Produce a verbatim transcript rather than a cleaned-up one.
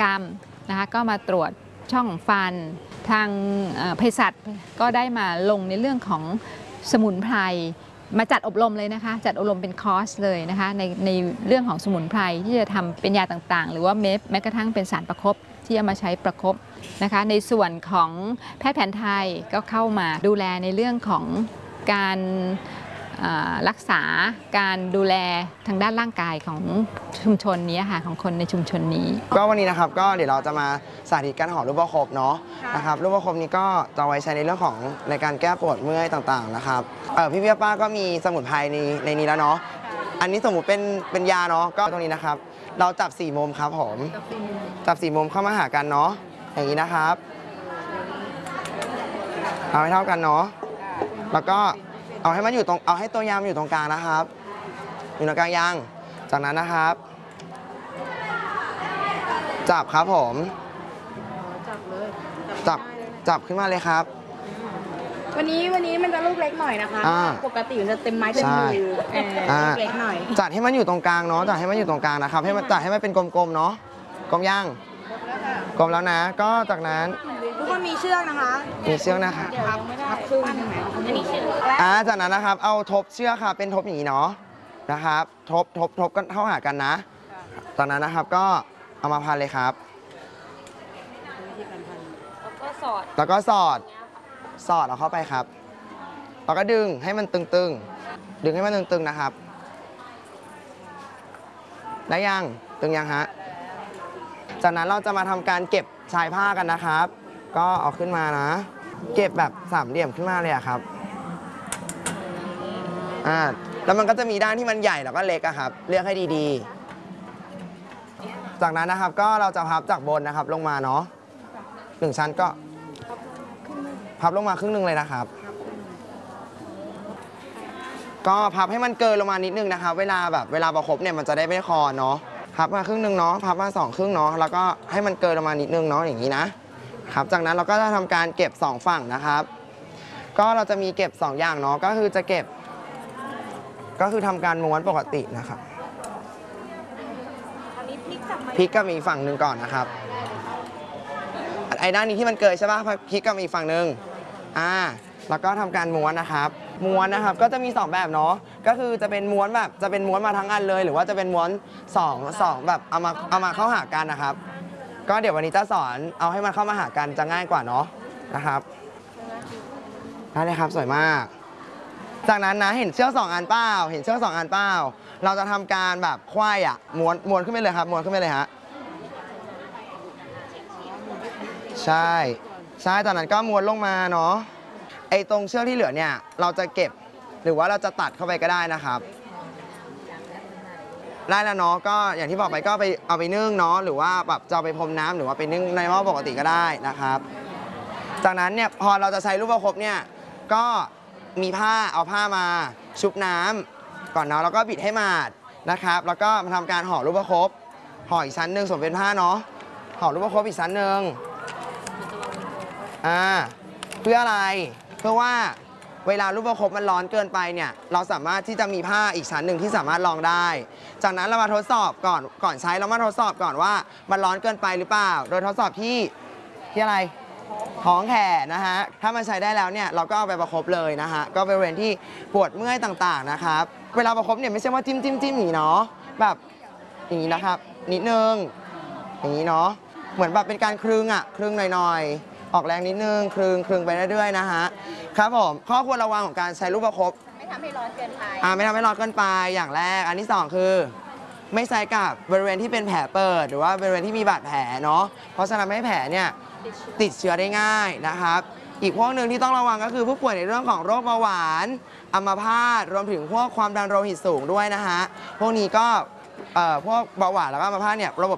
กรรมนะคะก็มาตรวจช่องฟันทางเภสัชก็ได้มาลงในเรื่องของสมุนไพรมาจัดอบรมเลยนะคะจัดอบรมเป็นคอร์สเลยนะคะในในเรื่องของสมุนไพรที่จะทำเป็นยาต่างๆหรือว่าแม้แม้กระทั่งเป็นสารประคบที่จะมาใช้ประคบนะคะในส่วนของแพทย์แผนไทยก็เข้ามาดูแลในเรื่องของการรักษาการดูแลทางด้านร่างกายของชุมชนนี้ค่ะของคนในชุมชนนี้ก็วันนี้นะครับก็เดี๋ยวเราจะมาสาธิตการห่อลูกประคบเนาะนะครับลูกประคบนี้ก็จะไว้ใช้ในเรื่องของในการแก้ปวดเมื่อยต่างๆนะครับเออพี่เบี้ยป้าก็มีสมุนไพรในในนี้แล้วเนาะอันนี้สมมุติเป็นเป็นยาเนาะก็ตรงนี้นะครับเราจับสี่มุมครับผมจับสี่มุมเข้ามาหากันเนาะอย่างนี้นะครับเอาให้เท่ากันเนาะแล้วก็เอาให้มันอยู่ตรงเอาให้ตัวยามอยู่ตรงกลางนะครับอยู่ตรงกลางยางจากนั้นนะครับจับครับผมจับเลยจับจับขึ้นมาเลยครับวันนี้วันนี้มันจะลูกเล็กหน่อยนะคะปกติมันจะเต็มไม้เต็มมือเล็กหน่อยจัดให้มันอยู่ตรงกลางเนาะจัดให้มันอยู่ตรงกลางนะครับให้มันจัดให้มันเป็นกลมๆเนาะกลมย่างกลมแล้วนะก็จากนั้นทุกคนมีเชือกนะคะมีเชือกนะคะครับครับครึ่งอันนี้เชือกอ่าจากนั้นนะครับเอาทบเชือกค่ะเป็นทบอย่างนี้เนาะนะครับทบทบทบกันเข้าหากันนะจากนั้นนะครับก็เอามาพันเลยครับแล้วก็สอดแล้วก็สอดสอดเอาเข้าไปครับแล้วก็ดึงให้มันตึงๆดึงให้มันตึงๆนะครับได้ยังตึงยังฮะจากนั้นเราจะมาทำการเก็บชายผ้ากันนะครับก็เอาขึ้นมานะเก็บแบบสามเหลี่ยมขึ้นมาเลยครับอ่าแล้วมันก็จะมีด้านที่มันใหญ่แล้วก็เล็กอะครับเลือกให้ดีๆจากนั้นนะครับก็เราจะพับจากบนนะครับลงมาเนาะหนึ่งชั้นก็พับลงมาครึ่งหนึ่งเลยนะครับก็พับให้มันเกินลงมานิดนึงนะครับเวลาแบบเวลาประคบเนี่ยมันจะได้ไม่คอเนาะพับมาครึ่งหนึ่งเนาะพับมาสองครึ่งเนาะแล้วก็ให้มันเกินลงมานิดนึงเนาะอย่างนี้นะครับจากนั้นเราก็จะทำการเก็บสองฝั่งนะครับก็เราจะมีเก็บสองอย่างเนาะก็คือจะเก็บก็คือทำการม้วนปกตินะครับพลิกกับอีกฝั่งหนึ่งก่อนนะครับไอ้ด้านนี้ที่มันเกิดใช่ป่ะพลิกกับอีกฝั่งหนึ่งอ่าแล้วก็ทำการม้วนนะครับม้วนนะครับก็จะมีสองแบบเนาะก็คือจะเป็นม้วนแบบจะเป็นม้วนมาทั้งอันเลยหรือว่าจะเป็นม้วนสองสองแบบเอามาเอามาเข้าหากันนะครับก็เดี๋ยววันนี้จะสอนเอาให้มันเข้ามาหากันจะง่ายกว่าเนาะนะครับได้เลยครับสวยมากจากนั้นนะเห็นเชือกสองอันเปล่าเห็นเชือกสองอันเปล่าเราจะทำการแบบควายอ่ะม้วนม้วนขึ้นไปเลยครับม้วนขึ้นไปเลยฮะใช่ใช่จากนั้นก็ม้วนลงมาเนาะไอ้ตรงเชือกที่เหลือเนี่ยเราจะเก็บหรือว่าเราจะตัดเข้าไปก็ได้นะครับได้แล้วเนาะก็อย่างที่บอกไปก็ไปเอาไปนึ่งเนาะหรือว่าแบบจะเอาไปพรมน้ำหรือว่าไปนึ่งในหม้อปกติก็ได้นะครับจากนั้นเนี่ยพอเราจะใช้ลูกประคบเนี่ยก็มีผ้าเอาผ้ามาชุบน้ำก่อนเนาะแล้วก็บิดให้มาดนะครับแล้วก็มาทำการห่อลูกประคบห่ออีกชั้นหนึ่งสวมเป็นผ้าเนาะห่อลูกประคบอีกชั้นหนึ่งอ่าเพื่ออะไรเพื่อว่าเวลาลูกประคบมันร้อนเกินไปเนี่ยเราสามารถที่จะมีผ้าอีกชั้นหนึ่งที่สามารถรองได้จากนั้นเรามาทดสอบก่อนก่อนใช้เรามาทดสอบก่อนว่ามันร้อนเกินไปหรือเปล่าโดยทดสอบที่ที่อะไรท้องแขนนะฮะถ้ามันใช้ได้แล้วเนี่ยเราก็เอาไปประคบเลยนะฮะก็บริเวณที่ปวดเมื่อยต่างๆนะครับเวลาประคบเนี่ยไม่ใช่ว่าจิ้มจิ้มจิ้มอย่างนี้เนาะแบบอย่างนี้นะครับนิดนึงอย่างนี้เนาะเหมือนแบบเป็นการคลึงอ่ะคลึงหน่อยๆออกแรงนิดนึงคลึงคลึงไปเรื่อยๆนะฮะครับผมข้อควรระวังของการใช้ลูกประคบไม่ทำให้ร้อนเกินไปอ่าไม่ทำให้ร้อนเกินไปอย่างแรกอันที่สองคือไม่ใช้กับบริเวณที่เป็นแผลเปิดหรือว่าบริเวณที่มีบาดแผลเนาะเพราะฉะนั้นให้แผลเนี่ยติดเชื้อได้ง่ายนะครับอีกพวกหนึ่งที่ต้องระวังก็คือผู้ป่วยในเรื่องของโรคเบาหวานอัมพาตรวมถึงพวกความดันโลหิตสูงด้วยนะฮะพวกนี้ก็พวกเบาหวานแล้วก็อัมพาตเนี่ยระบบ